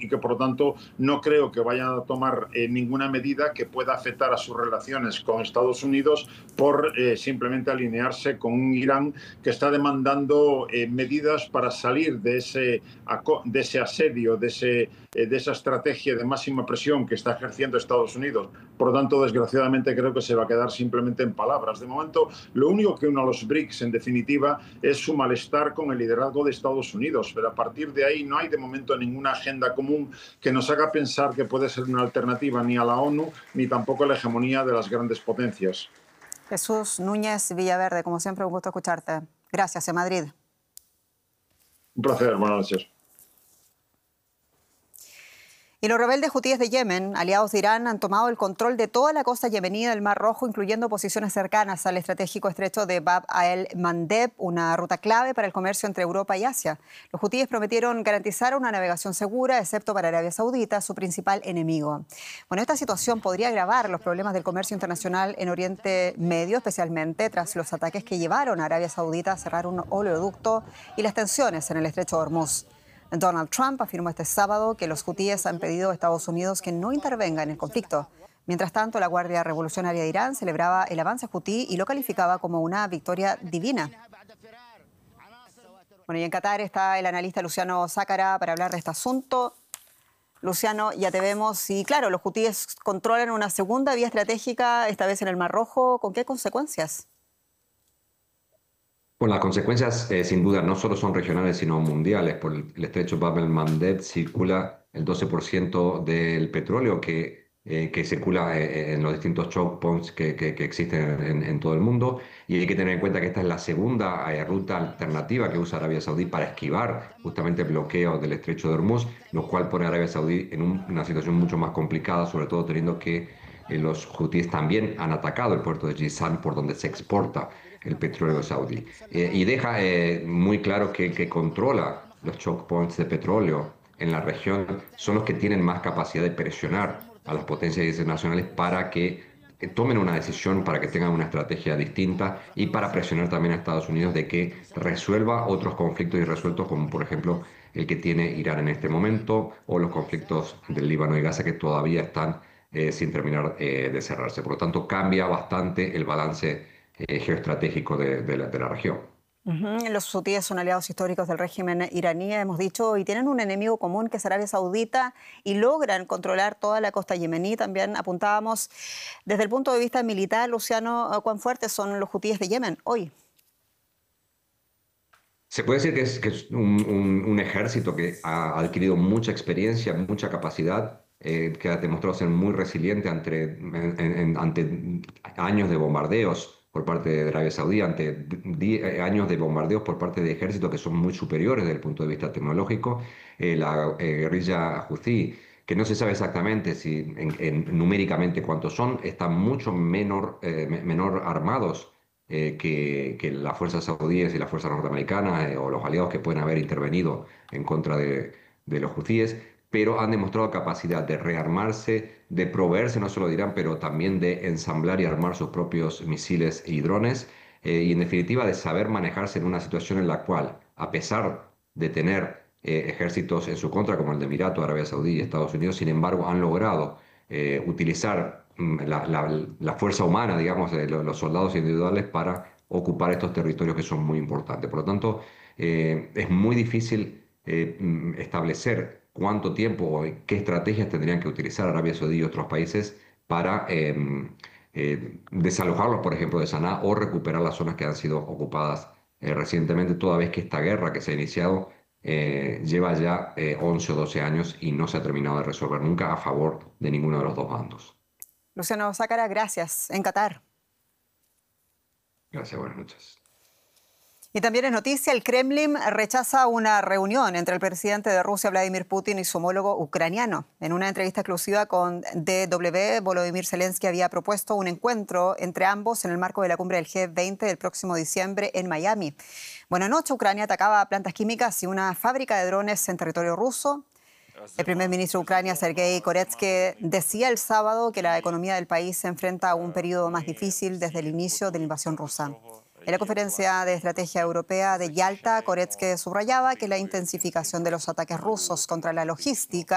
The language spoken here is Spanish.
y que por lo tanto no creo que vayan a tomar ninguna medida que pueda afectar a sus relaciones con Estados Unidos por simplemente alinearse con un Irán que está demandando medidas para salir de ese asedio, de esa estrategia de máxima presión que está ejerciendo Estados Unidos. Por lo tanto, desgraciadamente, creo que se va a quedar simplemente en palabras. De momento, lo único que une a los BRICS, en definitiva, es su malestar con el liderazgo de Estados Unidos. Pero a partir de ahí no hay de momento ninguna agenda común que nos haga pensar que puede ser una alternativa ni a la ONU ni tampoco a la hegemonía de las grandes potencias. Jesús Núñez Villaverde, como siempre, un gusto escucharte. Gracias, en Madrid. Un placer, buenas noches. Y los rebeldes hutíes de Yemen, aliados de Irán, han tomado el control de toda la costa yemení del Mar Rojo, incluyendo posiciones cercanas al estratégico estrecho de Bab el-Mandeb, una ruta clave para el comercio entre Europa y Asia. Los hutíes prometieron garantizar una navegación segura, excepto para Arabia Saudita, su principal enemigo. Bueno, esta situación podría agravar los problemas del comercio internacional en Oriente Medio, especialmente tras los ataques que llevaron a Arabia Saudita a cerrar un oleoducto y las tensiones en el estrecho de Hormuz. Donald Trump afirmó este sábado que los hutíes han pedido a Estados Unidos que no intervenga en el conflicto. Mientras tanto, la Guardia Revolucionaria de Irán celebraba el avance hutí y lo calificaba como una victoria divina. Bueno, y en Qatar está el analista Luciano Zácara para hablar de este asunto. Luciano, ya te vemos. Y claro, los hutíes controlan una segunda vía estratégica, esta vez en el Mar Rojo. ¿Con qué consecuencias? Bueno, las consecuencias sin duda no solo son regionales sino mundiales. Por el estrecho Bab el-Mandeb circula el 12% del petróleo que circula en los distintos choke points que existen en todo el mundo, y hay que tener en cuenta que esta es la segunda ruta alternativa que usa Arabia Saudí para esquivar justamente el bloqueo del estrecho de Hormuz, lo cual pone a Arabia Saudí en una situación mucho más complicada, sobre todo teniendo que los hutíes también han atacado el puerto de Jizan, por donde se exporta el petróleo saudí. Y deja muy claro que el que controla los choke points de petróleo en la región son los que tienen más capacidad de presionar a las potencias internacionales para que tomen una decisión, para que tengan una estrategia distinta y para presionar también a Estados Unidos de que resuelva otros conflictos irresueltos, como por ejemplo el que tiene Irán en este momento, o los conflictos del Líbano y Gaza que todavía están sin terminar de cerrarse. Por lo tanto, cambia bastante el balance geoestratégico de la región. Los hutíes son aliados históricos del régimen iraní, hemos dicho, y tienen un enemigo común que es Arabia Saudita y logran controlar toda la costa yemení. También apuntábamos desde el punto de vista militar, Luciano, ¿cuán fuertes son los hutíes de Yemen hoy? Se puede decir que es un ejército que ha adquirido mucha experiencia, mucha capacidad, que ha demostrado ser muy resiliente ante años de bombardeos por parte de Arabia Saudí, ante años de bombardeos por parte de ejércitos que son muy superiores desde el punto de vista tecnológico. La guerrilla houthi, que no se sabe exactamente si numéricamente cuántos son, están mucho menor armados que las fuerzas saudíes y las fuerzas norteamericanas o los aliados que pueden haber intervenido en contra de los hutíes, pero han demostrado capacidad de rearmarse, de proveerse no solo de Irán, pero también de ensamblar y armar sus propios misiles y drones, y en definitiva de saber manejarse en una situación en la cual, a pesar de tener ejércitos en su contra, como el de Emiratos, Arabia Saudí y Estados Unidos, sin embargo han logrado utilizar la fuerza humana, digamos, de los soldados individuales para ocupar estos territorios que son muy importantes. Por lo tanto, es muy difícil establecer cuánto tiempo o qué estrategias tendrían que utilizar Arabia Saudí y otros países para desalojarlos, por ejemplo, de Saná, o recuperar las zonas que han sido ocupadas recientemente, toda vez que esta guerra que se ha iniciado lleva ya 11 o 12 años y no se ha terminado de resolver nunca a favor de ninguno de los dos bandos. Luciano Zácara, gracias. En Qatar. Gracias, buenas noches. Y también es noticia, el Kremlin rechaza una reunión entre el presidente de Rusia, Vladimir Putin, y su homólogo ucraniano. En una entrevista exclusiva con DW, Volodymyr Zelensky había propuesto un encuentro entre ambos en el marco de la cumbre del G20 del próximo diciembre en Miami. Bueno, anoche Ucrania atacaba plantas químicas y una fábrica de drones en territorio ruso. El primer ministro de Ucrania, Sergei Koretsky, decía el sábado que la economía del país se enfrenta a un periodo más difícil desde el inicio de la invasión rusa. En la conferencia de estrategia europea de Yalta, Koretsky subrayaba que la intensificación de los ataques rusos contra la logística